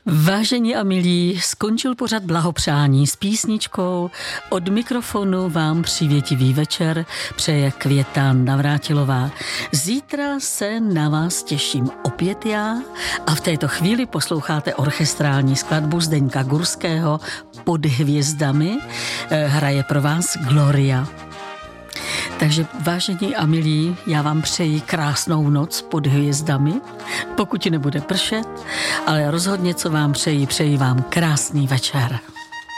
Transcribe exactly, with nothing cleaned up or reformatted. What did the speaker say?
Vážení a milí, skončil pořad blahopřání s písničkou. Od mikrofonu vám přívětivý večer přeje Květa Navrátilová. Zítra se na vás těším opět já a v této chvíli posloucháte orchestrální skladbu Zdeňka Gurského Pod hvězdami. Hraje pro vás Gloria. Takže vážení a milí, já vám přeji krásnou noc pod hvězdami, pokud nebude pršet, ale rozhodně, co vám přeji, přeji vám krásný večer.